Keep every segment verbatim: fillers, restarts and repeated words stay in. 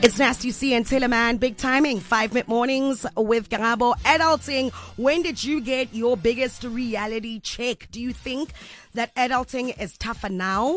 It's Nasty C and Taylor Man, big timing. Five minute mornings with Garabo. Adulting. When did you get your biggest reality check? Do you think that adulting is tougher now?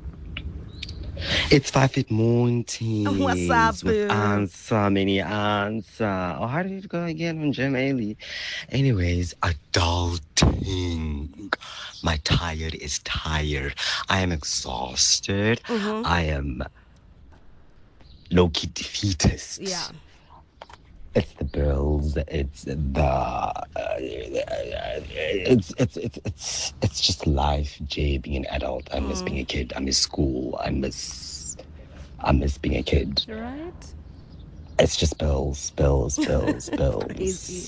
It's five feet morning. What's up, boo? With answer, many answer. Oh, how did it go again on Jim Ailey? Anyways, adulting. My tired is tired. I am exhausted. Mm-hmm. I am low-key defeatist. Yeah. It's the bills. It's the. Uh, it's, it's it's it's it's just life. Jay, being an adult. I miss mm. being a kid. I miss school. I miss. I miss being a kid. Right. It's just bills, bills, bills, bills. Crazy.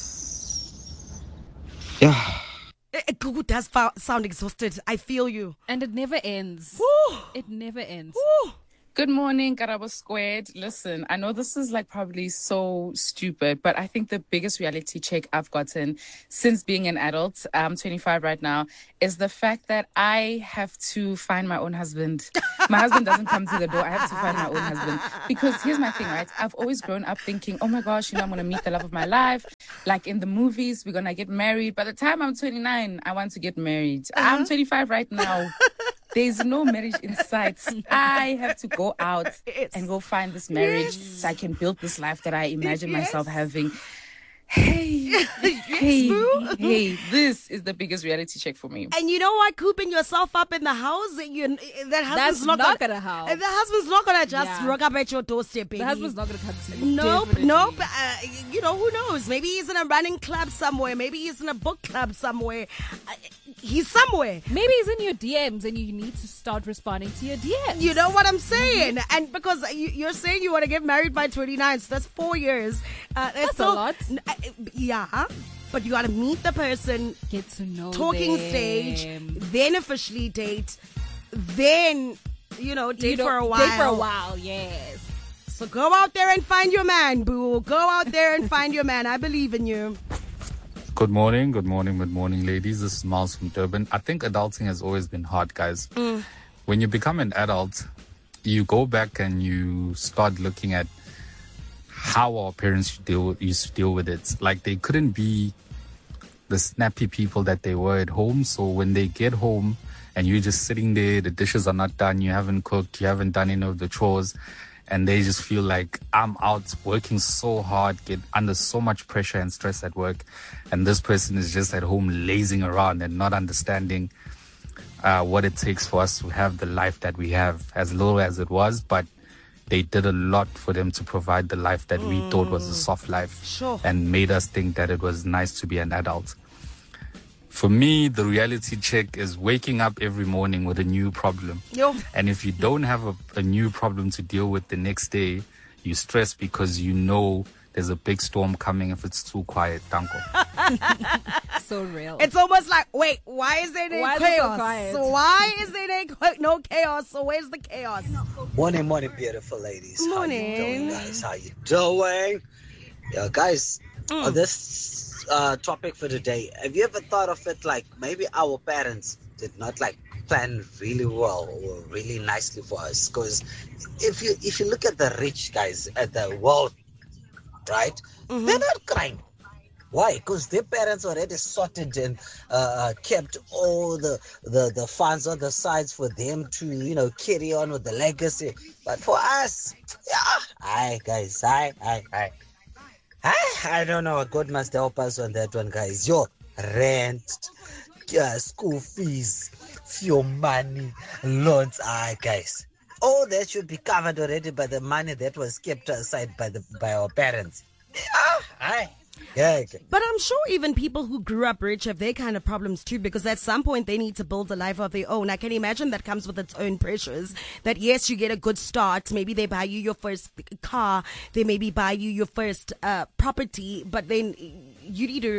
Yeah. It, it does sound exhausted. I feel you. And it never ends. Woo. It never ends. Woo. Good morning, Garabo Squared. Listen, I know this is like probably so stupid, but I think the biggest reality check I've gotten since being an adult, I'm twenty-five right now, is the fact that I have to find my own husband. My husband doesn't come to the door. I have to find my own husband. Because here's my thing, right? I've always grown up thinking, oh my gosh, you know, I'm going to meet the love of my life. Like in the movies, we're going to get married. By the time I'm twenty-nine, I want to get married. Uh-huh. I'm twenty-five right now. There's no marriage in sight. I have to go out yes. and go find this marriage yes. so I can build this life that I imagine yes. myself having. Hey, yes, hey, boo. hey, this is the biggest reality check for me. And you know what? Cooping yourself up in the house, you, that husband's That's not, not gonna, gonna help. The husband's not gonna just Yeah. rock up at your doorstep, baby. The husband's not going to come to you. Nope, Definitely. nope. Uh, you know, who knows? Maybe he's in a running club somewhere. Maybe he's in a book club somewhere. Uh, he's somewhere. Maybe he's in your D Ms and you need to start responding to your D Ms. You know what I'm saying? Mm-hmm. And because you, you're saying you want to get married by twenty-nine, so that's four years. Uh, That's still, a lot. Uh, yeah, but you got to meet the person, Get to know talking them. stage, then officially date, then, you know, date You know, for a while. Date for a while, yes. So go out there and find your man, boo. Go out there and find your man. I believe in you. Good morning, good morning, good morning, ladies. This is Miles from Durban. I think adulting has always been hard, guys. Mm. When you become an adult, you go back and you start looking at how our parents deal, used to deal with it. Like, they couldn't be the snappy people that they were at home. So when they get home and you're just sitting there, the dishes are not done, you haven't cooked, you haven't done any of the chores, and they just feel like, I'm out working so hard, get under so much pressure and stress at work, and this person is just at home lazing around and not understanding uh, what it takes for us to have the life that we have, as little as it was, but they did a lot for them to provide the life that we mm. thought was a soft life, sure. and made us think that it was nice to be an adult. For me, the reality check is waking up every morning with a new problem. Yo. And if you don't have a, a new problem to deal with the next day, you stress because you know there's a big storm coming if it's too quiet. Danko. So real. It's almost like, wait, why is there no Why is it so chaos? quiet? So why is there no chaos? So where's the chaos? Morning, morning, beautiful ladies. Morning. How you doing, guys? How you doing? Yeah, guys, Mm. on this uh, topic for today, have you ever thought of it like maybe our parents did not like plan really well or really nicely for us? Because if you if you look at the rich guys at the world, right, Mm-hmm. they're not crying. Why? Because their parents already sorted and uh, kept all the, the, the funds on the sides for them to, you know, carry on with the legacy. But for us, yeah, aye, guys, aye, aye, aye. I, I don't know. God must help us on that one, guys. Yo, rent, uh, school fees, fuel money, loans. Aye, guys. All that should be covered already by the money that was kept aside by the by our parents. Yeah, aye. Yeah, okay. But I'm sure even people who grew up rich have their kind of problems too, because at some point they need to build a life of their own. I can imagine that comes with its own pressures. That yes, you get a good start. Maybe they buy you your first car. They maybe buy you your first uh, property, but then you need to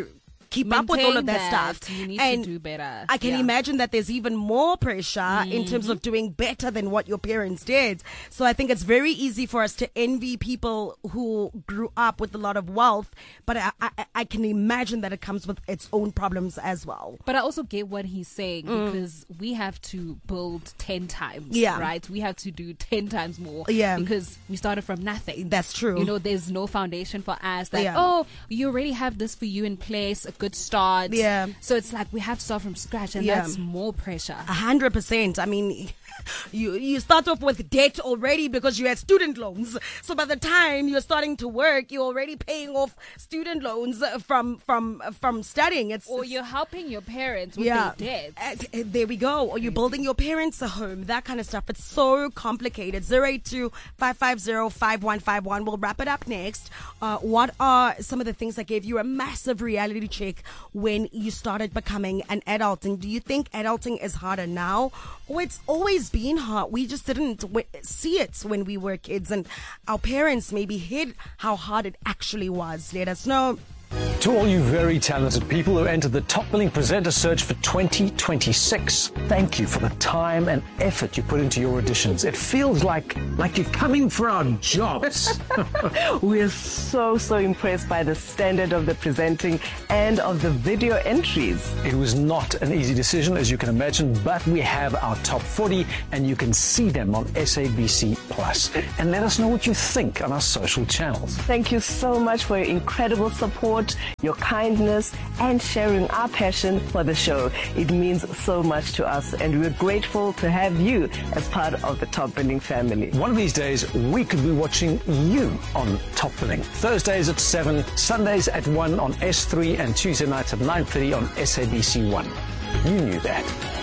keep up with all of that, that stuff. You need and to do better. I can Yeah. imagine that there's even more pressure Mm-hmm. in terms of doing better than what your parents did. So I think it's very easy for us to envy people who grew up with a lot of wealth, but I, I, I can imagine that it comes with its own problems as well. But I also get what he's saying because we have to build ten times. Yeah. Right? We have to do ten times more. Yeah. Because we started from nothing. That's true. You know, there's no foundation for us that, Yeah. oh, you already have this for you in place, a good start. Yeah. So it's like we have to start from scratch, and Yeah. that's more pressure. A hundred percent. I mean, you you start off with debt already because you had student loans. So by the time you're starting to work, you're already paying off student loans from from from studying. It's Or you're helping your parents with yeah. their debts. Uh, there we go. Or you're building your parents a home. That kind of stuff. It's so complicated. zero eight two, five five zero, five one five one. We'll wrap it up next. Uh, what are some of the things that gave you a massive reality check when you started becoming an adult? And do you think adulting is harder now? Or it's always been hard? We just didn't w- see it when we were kids, and our parents maybe hid how hard it actually was. Let us know. To all you very talented people who entered the Top Billing Presenter Search for twenty twenty-six, thank you for the time and effort you put into your auditions. It feels like like you're coming for our jobs. We're so, so impressed by the standard of the presenting and of the video entries. It was not an easy decision, as you can imagine, but we have our top forty, and you can see them on S A B C Plus. And let us know what you think on our social channels. Thank you so much for your incredible support, your kindness, and sharing our passion for the show. It means so much to us, and we're grateful to have you as part of the Top Billing family. One of these days, we could be watching you on Top Billing. Thursdays at seven, Sundays at one on S three, and Tuesday nights at nine thirty on S A B C one. You knew that.